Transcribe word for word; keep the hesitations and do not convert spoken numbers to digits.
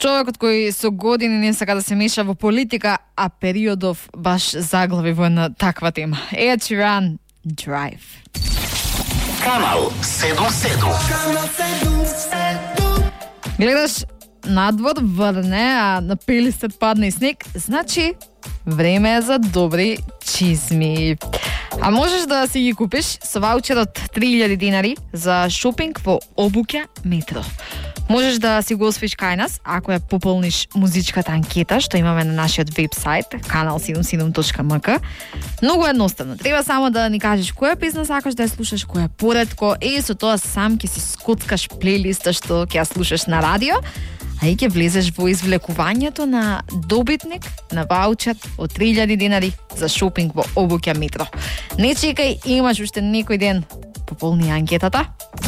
Човекот кој со години не сака да се меша во политика, а периодов баш заглави во една таква тема. Ed Sheeran, Drive. Канал седум седум. Канал седум седум. Гледаш надвор врне, а на пелистет падне и снег, значи време е за добри чизми. А можеш да си ги купиш со ваучер од три илјади динари за шопинг во Обуќа метро. Можеш да си го освоиш кај нас ако ја пополниш музичката анкета што имаме на нашиот вебсайт канал седум седум точка ем ка. Многу едноставно. Треба само да ни кажеш која песна сакаш да ја слушаш, која поретко, и со тоа сам ќе си скоцкаш плейлиста што ќе ја слушаш на радио, а и ќе влезеш во извлекувањето на добитник на ваучер од три илјади динари за шопинг во Обуќа метро. Не чекај, имаш уште некој ден. Пополни анкетата